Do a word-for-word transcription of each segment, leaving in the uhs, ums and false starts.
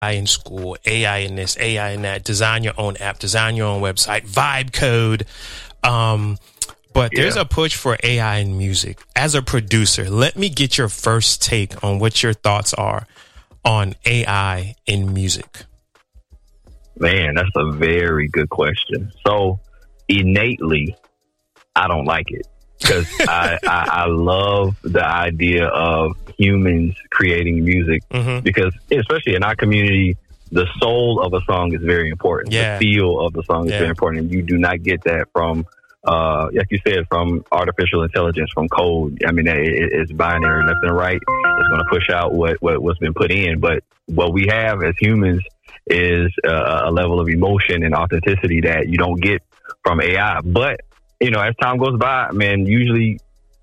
in school, A I in this, A I in that, design your own app, design your own website, vibe code. Um, but there's yeah. a push for A I in music. As a producer, let me get your first take on what your thoughts are on A I in music. Man, that's a very good question. So innately, I don't like it because I, I, I love the idea of humans creating music mm-hmm. because especially in our community, the soul of a song is very important. Yeah. The feel of the song is yeah. very important. And you do not get that from, uh, like you said, from artificial intelligence, from code. I mean, it, it's binary, left and right. It's going to push out what, what, what's been put in. But what we have as humans is uh, a level of emotion and authenticity that you don't get from A I. But, you know, as time goes by, man, usually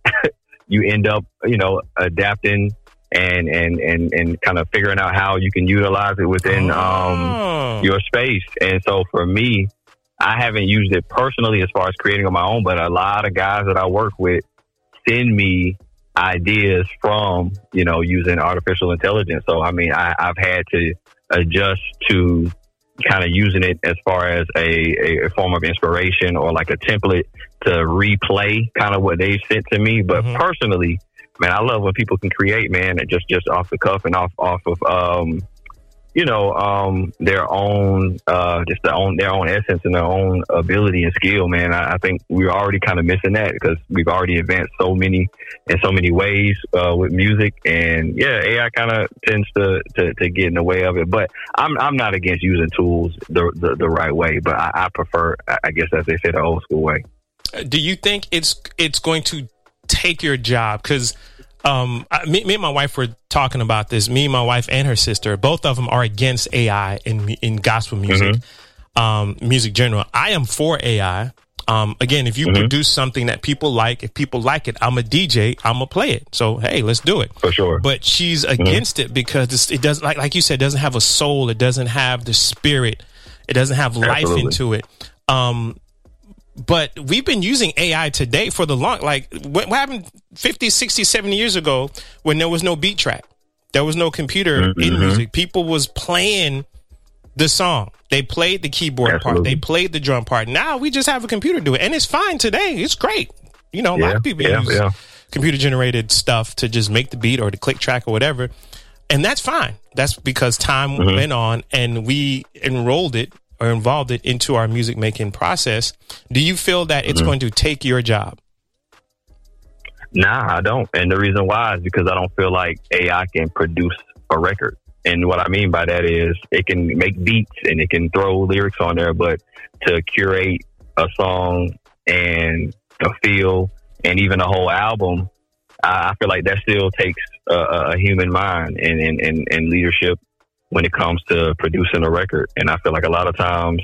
you end up, you know, adapting and, and, and, and kind of figuring out how you can utilize it within oh. um, your space. And so for me, I haven't used it personally as far as creating on my own, but a lot of guys that I work with send me ideas from, you know, using artificial intelligence. So, I mean, I, I've had to adjust to kind of using it as far as a, a form of inspiration or like a template to replay kind of what they sent to me. But mm-hmm. personally, man, I love when people can create, man, just, just off the cuff and off, off of, um, you know, um, their own, uh, just their own, their own essence and their own ability and skill, man. I, I think we're already kind of missing that because we've already advanced so many in so many ways, uh, with music. And yeah, A I kind of tends to, to, to get in the way of it, but I'm, I'm not against using tools the, the, the right way, but I, I prefer, I guess, as they say, the old school way. Do you think it's, it's going to take your job? Cause Um, I, me, me and my wife were talking about this. Me and my wife and her sister, both of them are against A I in in gospel music, mm-hmm. um, music general. I am for A I. Um, again, if you mm-hmm. produce something that people like, if people like it, I'm a D J, I'm gonna play it. So hey, let's do it for sure. But she's against mm-hmm. it because it's, it doesn't, like like you said, it doesn't have a soul. It doesn't have the spirit. It doesn't have life Absolutely. Into it. Um, But we've been using A I today for the long, like what, what happened fifty, sixty, seventy years ago when there was no beat track. There was no computer mm-hmm. in music. People was playing the song. They played the keyboard Absolutely. Part. They played the drum part. Now we just have a computer do it. And it's fine today. It's great. You know, a yeah, lot of people yeah, use yeah. computer generated stuff to just make the beat or the click track or whatever. And that's fine. That's because time mm-hmm. went on and we enrolled it or involved it into our music making process. Do you feel that it's mm-hmm. going to take your job? Nah, I don't. And the reason why is because I don't feel like A I can produce a record. And what I mean by that is it can make beats and it can throw lyrics on there, but to curate a song and a feel and even a whole album, I feel like that still takes a, a human mind and, and, and, and leadership when it comes to producing a record. And I feel like a lot of times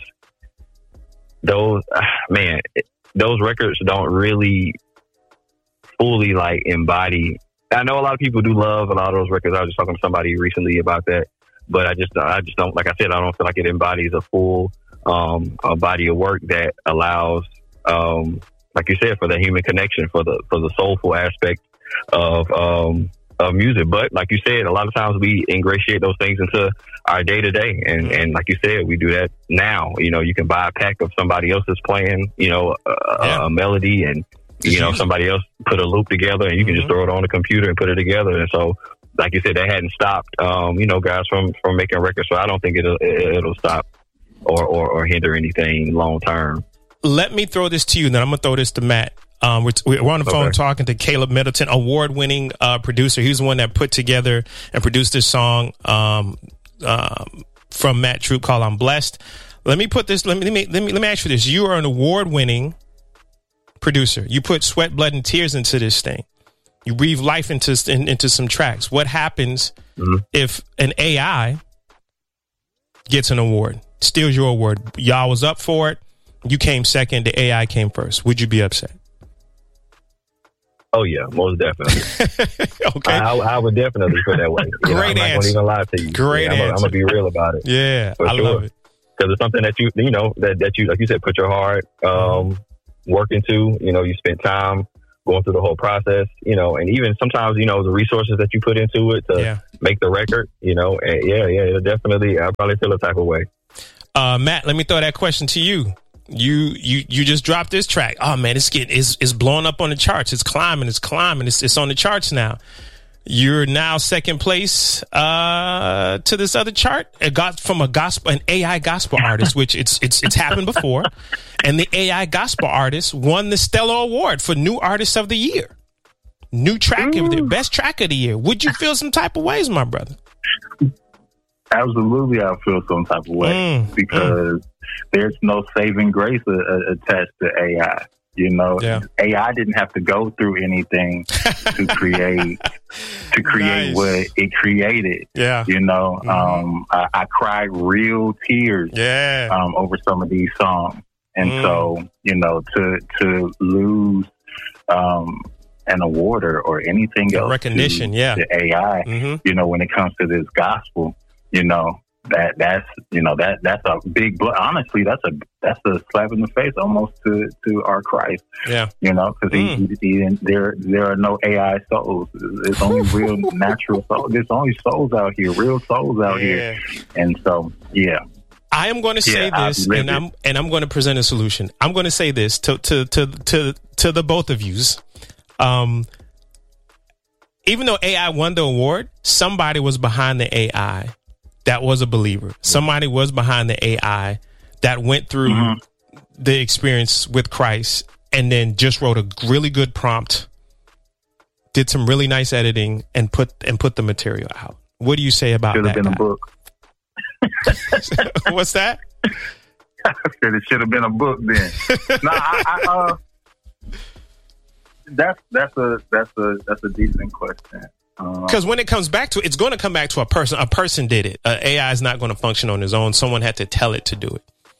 those, man, those records don't really fully like embody. I know a lot of people do love a lot of those records. I was just talking to somebody recently about that, but I just, I just don't, like I said, I don't feel like it embodies a full, um, a body of work that allows, um, like you said, for the human connection, for the, for the soulful aspect of, um, of music. But like you said, a lot of times we ingratiate those things into our day to day. And, and like you said, we do that now. You know, you can buy a pack of somebody else's playing, you know, a, yeah. a melody and, you know, somebody else put a loop together and you can mm-hmm. just throw it on the computer and put it together. And so, like you said, they hadn't stopped, um, you know, guys from, from making records. So I don't think it'll, it'll stop or, or, or hinder anything long term. Let me throw this to you, and then I'm going to throw this to Matt. Um, we're, we're on the phone okay. talking to Caleb Middleton, award-winning uh, producer. He's the one that put together and produced this song um, uh, from Matt Troup called "I'm Blessed." Let me put this. Let me let me let me, let me ask you this: you are an award-winning producer. You put sweat, blood, and tears into this thing. You breathe life into in, into some tracks. What happens mm-hmm. if an A I gets an award, steals your award? Y'all was up for it. You came second. The A I came first. Would you be upset? Oh, yeah, most definitely. okay. I, I would definitely put it that way. You Great know, I'm answer. not going to even lie to you. Great yeah, answer. I'm going to be real about it. Yeah, I sure. love it. Because it's something that you, you know, that, that you, like you said, put your heart um, work into. You know, you spent time going through the whole process, you know, and even sometimes, you know, the resources that you put into it to, yeah. make the record, you know, and yeah, yeah, it'll definitely, I'll probably feel a type of way. Uh, Matt, let me throw that question to you. You you you just dropped this track. Oh man, it's getting it's, it's blowing up on the charts. It's climbing, it's climbing, it's it's on the charts now. You're now second place uh, to this other chart. It got from a gospel, an A I gospel artist, which it's it's it's happened before, and the A I gospel artist won the Stellar Award for New Artist of the Year, new track of the best track of the year. Would you feel some type of ways, my brother? Absolutely, I feel some type of way mm, because mm. there's no saving grace uh, attached to A I. You know, yeah. A I didn't have to go through anything to create to create nice. What it created. Yeah, you know, mm-hmm. um, I, I cried real tears. Yeah, um, over some of these songs, and mm. so you know, to to lose um, an award or, or anything the else, recognition, to, yeah, to A I. Mm-hmm. You know, when it comes to this gospel, you know. That that's you know that that's a big bl- honestly that's a that's a slap in the face almost to, to our Christ. Yeah, you know, because mm. he, he, he there there are no A I souls. There's only real natural souls. There's only souls out here, real souls out yeah. here, and so yeah. I am going to say yeah, this, and I'm and I'm going to present a solution. I'm going to say this to to to to to the both of yous. Um, even though A I won the award, somebody was behind the A I. That was a believer. Somebody was behind the A I that went through mm-hmm. the experience with Christ and then just wrote a really good prompt, did some really nice editing, and put and put the material out. What do you say about should that? Should have been guy? a book. What's that? I said it should have been a book then. no, I, I, uh, that's that's a that's a that's a decent question. Because when it comes back to it, it's going to come back to a person. A person did it. Uh, A I is not going to function on its own. Someone had to tell it to do it.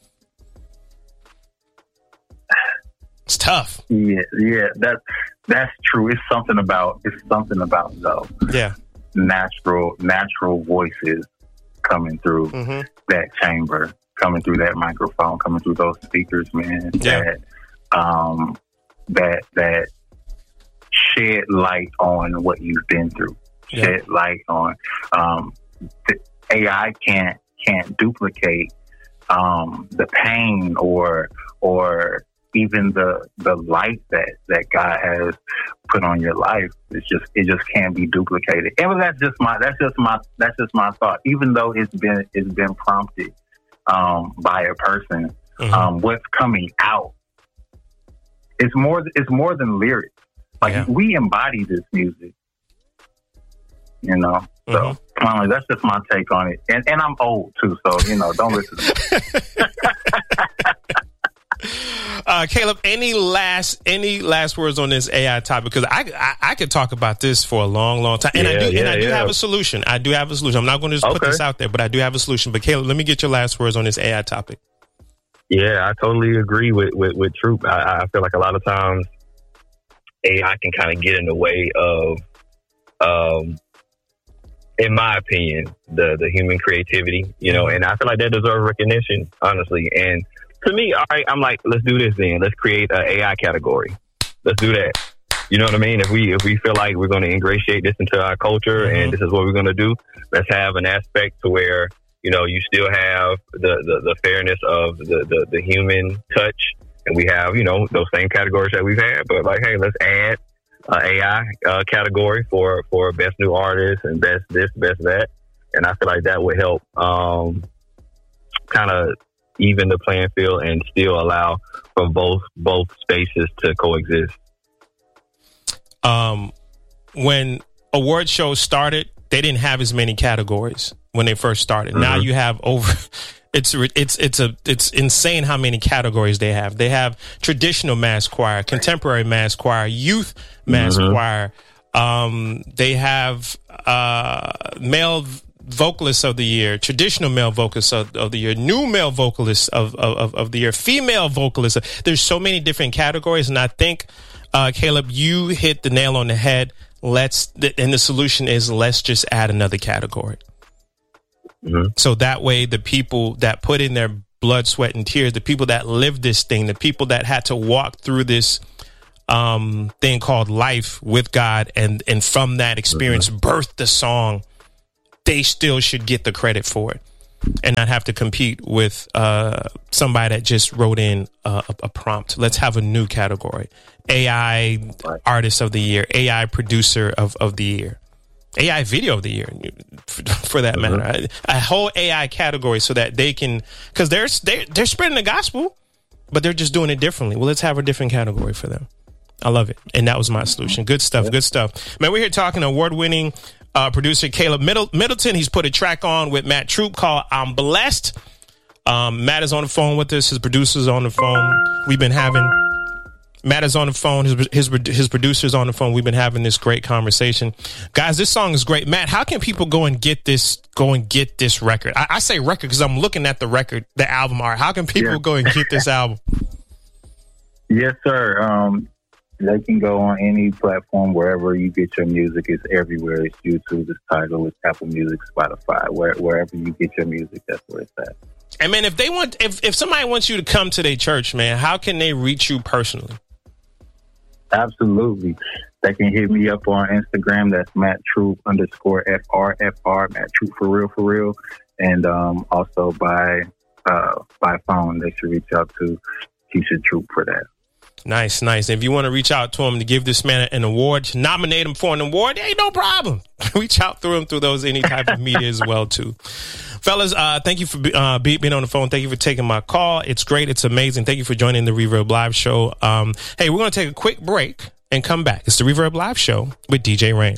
It's tough. Yeah, yeah, that's that's true. It's something about it's something about though. Yeah, natural natural voices coming through mm-hmm. that chamber, coming through that microphone, coming through those speakers, man. Yeah. That um, that that. shed light on what you've been through. Yeah. Shed light on um, the A I can't can't duplicate um, the pain or or even the the light that, that God has put on your life. It's just it just can't be duplicated. And that's just my that's just my that's just my thought. Even though it's been it's been prompted um, by a person, mm-hmm. um, what's coming out is more it's more than lyrics. Like yeah. we embody this music, you know. So mm-hmm. um, that's just my take on it. And and I'm old too, so you know, don't listen to me. uh, Caleb, any last any last words on this A I topic? Because I, I I could talk about this for a long, long time, and yeah, I do yeah, and I do yeah. have a solution. I do have a solution. I'm not going to just okay. put this out there, but I do have a solution. But Caleb, let me get your last words on this A I topic. Yeah, I totally agree with with, with Troop. I, I feel like a lot of times A I can kind of get in the way of, um, in my opinion, the, the human creativity, you know, and I feel like that deserves recognition, honestly. And to me, all right, I'm like, let's do this then. Let's create an A I category. Let's do that. You know what I mean? If we if we feel like we're going to ingratiate this into our culture mm-hmm. and this is what we're going to do, let's have an aspect to where, you know, you still have the, the, the fairness of the, the, the human touch. And we have, you know, those same categories that we've had, but like, hey, let's add uh, A I uh, category for, for best new artist and best this, best that. And I feel like that would help um, kind of even the playing field and still allow for both both spaces to coexist. Um, when award shows started, they didn't have as many categories when they first started. Mm-hmm. Now you have over. It's it's it's a it's insane how many categories they have. They have traditional mass choir, contemporary mass choir, youth mass mm-hmm. choir. Um, they have uh, male vocalists of the year, traditional male vocalists of, of the year, new male vocalists of, of of the year, female vocalists. There's so many different categories, and I think uh, Caleb, you hit the nail on the head. Let's and the solution is let's just add another category. Mm-hmm. So that way, the people that put in their blood, sweat, and tears, the people that lived this thing, the people that had to walk through this um, thing called life with God, and and from that experience, mm-hmm. birthed the song they still should get the credit for it and not have to compete with uh, somebody that just wrote in uh, a, a prompt. Let's have a new category. A I artist of the year, A I producer of, of the year, A I video of the year, for, for that mm-hmm. matter. A, a whole A I category so that they can, because they're, they're, they're spreading the gospel, but they're just doing it differently. Well, let's have a different category for them. I love it. And that was my solution. Good stuff. Good stuff. Man, we're here talking to award-winning uh, producer Caleb Middle- Middleton. He's put a track on with Matt Troop called I'm Blessed. Um, Matt is on the phone with us. His producer's on the phone. We've been having... Matt is on the phone. His, his his producer's on the phone. We've been having this great conversation, guys. This song is great. Matt, how can people go and get this? Go and get this record. I, I say record because I'm looking at the record, the album art. How can people yeah. go and get this album? Yes, sir. Um, they can go on any platform wherever you get your music. It's everywhere. It's YouTube. It's Tidal. It's Apple Music, Spotify. Where, wherever you get your music, that's where it's at. And man, if they want, if if somebody wants you to come to their church, man, how can they reach you personally? Absolutely. They can hit me up on Instagram. That's Matt Troop underscore F R F R, Matt Troop for real, for real. And um, also by uh, by phone, they should reach out to Keisha Troop for that. Nice, nice. If you want to reach out to him to give this man an award, nominate him for an award, ain't no problem. Reach out through him through those any type of media as well, too. Fellas, uh, thank you for uh, being on the phone. Thank you for taking my call. It's great. It's amazing. Thank you for joining the Reverb Live Show. Um, hey, we're going to take a quick break and come back. It's the Reverb Live Show with D J Rain.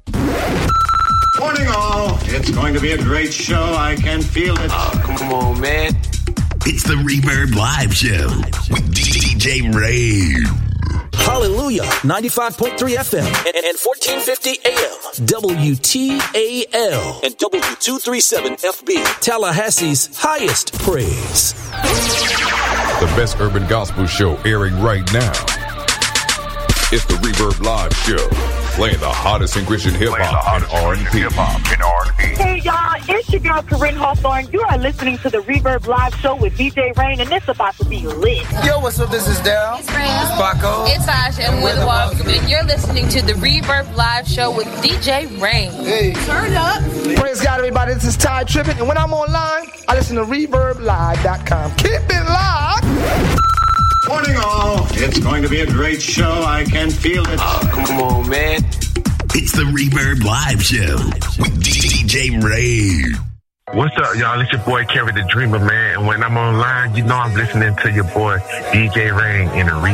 Morning, all. It's going to be a great show. I can feel it. Oh, come on, man. It's the Reverb Live Show with D J Rain. Hallelujah, ninety-five point three F M and, and fourteen fifty A M. W T A L and W two thirty-seven F B. Tallahassee's highest praise. The best urban gospel show airing right now. It's the Reverb Live Show, playing the hottest in Christian hip-hop and R and B. Hey, y'all, it's your girl, Corinne Hawthorne. You are listening to the Reverb Live Show with D J Rain, and it's about to be lit. Yo, what's up? This is Dal. It's Ram. It's Paco. It's Ash, and we're the Welcome, and you're listening to the Reverb Live Show with D J Rain. Hey. Turn up. Praise God, everybody. This is Ty Trippett, and when I'm online, I listen to reverb live dot com. Keep it locked. Morning, all. It's going to be a great show. I can feel it. Oh, come on, man. It's the Reverb Live Show with D J Rain. What's up, y'all? It's your boy, Kerry the Dreamer, man. And when I'm online, you know I'm listening to your boy, D J Rain, in the Reverb